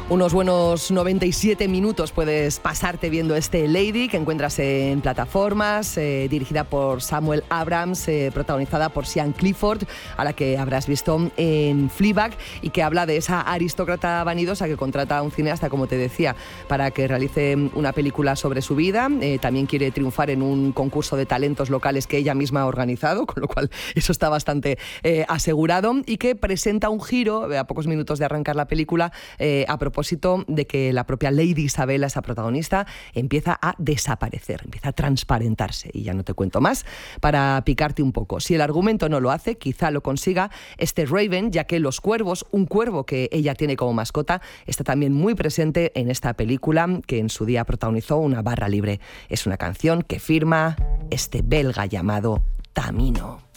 Unos buenos 97 minutos puedes pasarte viendo este Lady, que encuentras en plataformas, dirigida por Samuel Abrams, protagonizada por Sian Clifford, a la que habrás visto en Fleabag, y que habla de esa aristócrata vanidosa que contrata a un cineasta, como te decía, para que realice una película sobre su vida. También quiere triunfar en un concurso de talentos locales que ella misma ha organizado, con lo cual eso está bastante asegurado, y que presenta un giro a pocos minutos de arrancar la película a propósito de que la propia Lady Isabella, esa protagonista, empieza a desaparecer, empieza a transparentarse. Y ya no te cuento más para picarte un poco. Si el argumento no lo hace, quizá lo consiga este Raven, ya que los cuervos, un cuervo que ella tiene como mascota, está también muy presente en esta película que en su día protagonizó una barra libre. Es una canción que firma este belga llamado Tamino.